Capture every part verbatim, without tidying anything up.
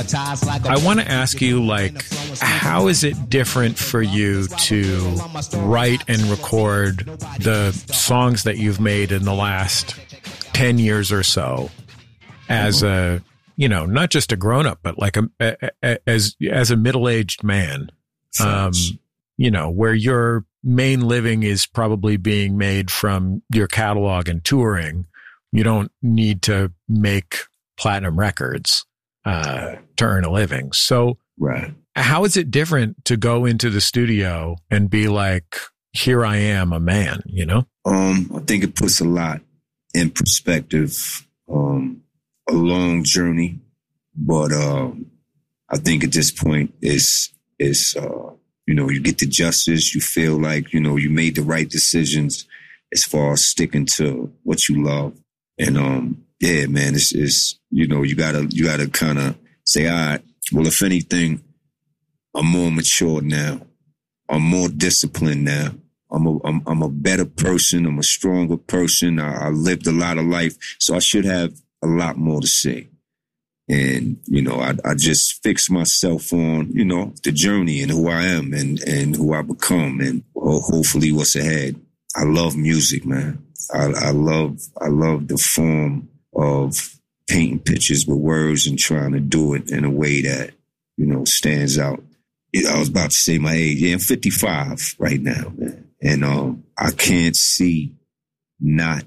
I want to ask you, like, how is it different for you to write and record the songs that you've made in the last ten years or so as a, you know, not just a grown-up, but like a, a, a as as a middle-aged man, um, you know, where your main living is probably being made from your catalog and touring. You don't need to make platinum records uh, to earn a living. So right. How is it different to go into the studio and be like, here I am, a man, you know? Um, I think it puts a lot in perspective, um, a long journey, but, um, I think at this point it's, it's, uh, you know, you get the justice, you feel like, you know, you made the right decisions as far as sticking to what you love. And, um, yeah, man, it's, it's, you know, you gotta, you gotta kind of say, all right, well, if anything, I'm more mature now. I'm more disciplined now. I'm a, I'm, I'm a better person. I'm a stronger person. I, I lived a lot of life, so I should have a lot more to say. And, you know, I, I just fix myself on, you know, the journey and who I am and, and who I become and well, hopefully what's ahead. I love music, man. I, I love, I love the form of painting pictures with words and trying to do it in a way that, you know, stands out. I was about to say my age. Yeah, I'm fifty-five right now, man. And um, I can't see not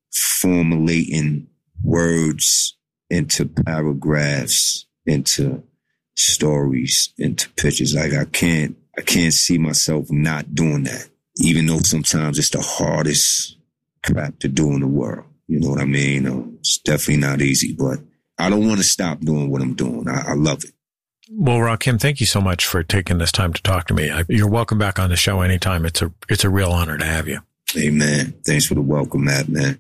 formulating words into paragraphs, into stories, into pictures. Like I can't, I can't see myself not doing that, even though sometimes it's the hardest crap to do in the world. You know what I mean? Um, it's definitely not easy, but I don't want to stop doing what I'm doing. I, I love it. Well, Rakim, thank you so much for taking this time to talk to me. I, you're welcome back on the show anytime. It's a it's a real honor to have you. Amen. Thanks for the welcome, Matt, man.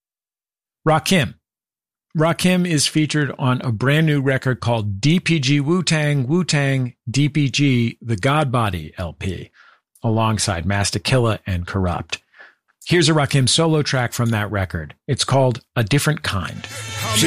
Rakim. Rakim is featured on a brand new record called D P G Wu-Tang, Wu-Tang, D P G, The God Body L P, alongside Masta Killa and Corrupt. Here's a Rakim solo track from that record. It's called A Different Kind. Yeah.